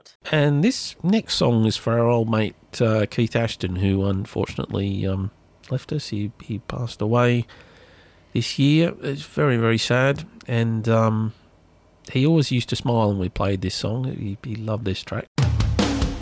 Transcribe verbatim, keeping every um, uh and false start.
God. And this next song is for our old mate uh, Keith Ashton, who unfortunately um, left us. He, he passed away this year. It's very, very sad. And um, he always used to smile when we played this song. He, he loved this track.